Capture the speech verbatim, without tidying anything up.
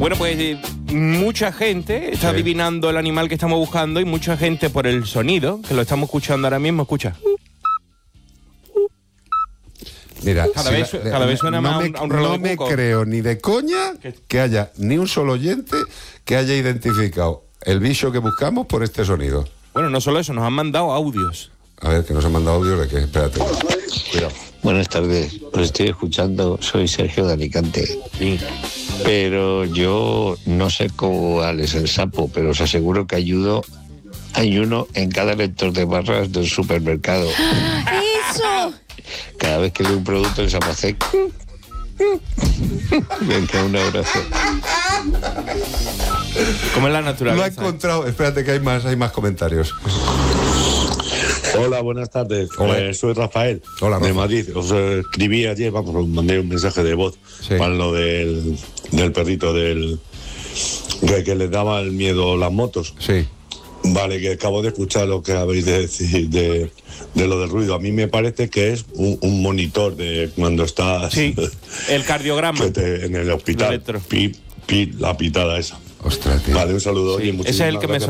Bueno, pues eh, mucha gente está Sí. adivinando el animal que estamos buscando y mucha gente por el sonido, que lo estamos escuchando ahora mismo, escucha. Mira, Cada si vez- la- cada vez suena no más me, a un- a un reloj no de me cuco. creo ni de coña ¿Qué? que haya ni un solo oyente que haya identificado el bicho que buscamos por este sonido. Bueno, no solo eso, nos han mandado audios. A ver, que nos han mandado audios de que, espérate. Cuidado. Buenas tardes, os estoy escuchando, soy Sergio de Alicante. Sí. Pero yo no sé cuál es el sapo, pero os aseguro que ayudo, hay uno en cada lector de barras del supermercado. ¡Eso! Cada vez que veo un producto en Sapacec, venga, un abrazo. ¿Cómo es la Lo ha naturaleza? encontrado. Espérate que hay más, hay más comentarios. Hola, buenas tardes. Hola. Eh, soy Rafael, Hola, de Rafa. Madrid. Os eh, escribí ayer, vamos, os mandé un mensaje de voz Sí. para lo del, del perrito del que, que le daba el miedo las motos. Sí. Vale, que acabo de escuchar lo que habéis de decir de, de lo del ruido. A mí me parece que es un, un monitor de cuando estás Sí, el cardiograma. que te- en el hospital. Electro. Pip, pip, la pitada esa. Ostras, tío. Vale, un saludo. Sí, Oye, ese es muchísimas el que me gracias